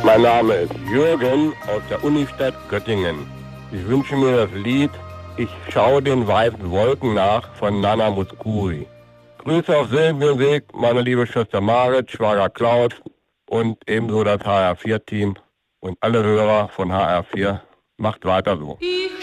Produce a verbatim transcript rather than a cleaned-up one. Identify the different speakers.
Speaker 1: Mein Name ist Jürgen aus der Unistadt Göttingen. Ich wünsche mir das Lied Ich schaue den weißen Wolken nach von Nana Mouskouri. Grüße auf selben Weg, meine liebe Schwester Marit, Schwager Klaus und ebenso das H R vier Team und alle Hörer von H R vier. Macht weiter so.